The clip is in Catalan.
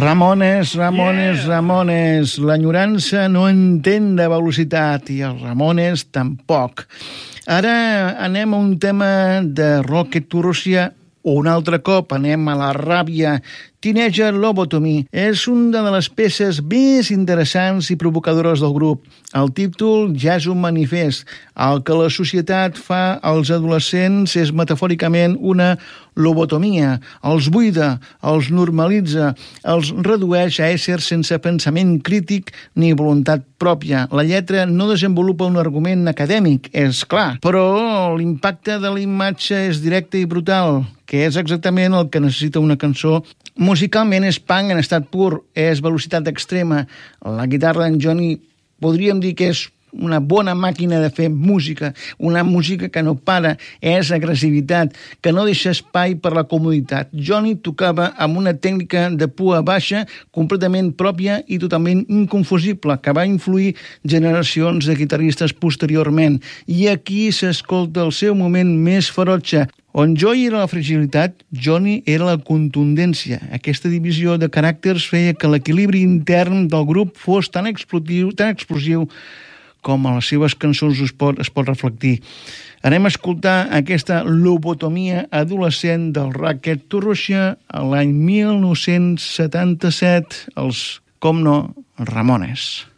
Ramones, l'enyorança no entén de velocitat i els Ramones tampoc. Ara anem a un tema de Rocket to Russia, o un altre cop anem a la ràbia. Teenager Lobotomy és una de les peces més interessants i provocadores del grup. El títol ja és un manifest. El que la societat fa als adolescents és metafòricament una lobotomia. Els buida, els normalitza, els redueix a éssers sense pensament crític ni voluntat pròpia. La lletra no desenvolupa un argument acadèmic, és clar, però l'impacte de la imatge és directe i brutal, que és exactament el que necessita una cançó. Musicalment és punk en estat pur, és velocitat extrema. La guitarra d'en Johnny podríem dir que és una bona màquina de fer música, una música que no para, és agressivitat, que no deixa espai per la comoditat. Johnny tocava amb una tècnica de pua baixa completament pròpia i totalment inconfusible, que va influir generacions de guitarristes posteriorment. I aquí s'escolta el seu moment més ferotge. On Joey era la fragilitat, Johnny era la contundència. Aquesta divisió de caràcters feia que l'equilibri intern del grup fos tan explosiu com a les seves cançons es pot reflectir. Anem a escoltar aquesta lobotomia adolescent del Rocket to Russia l'any 1977, els, com no, Ramones.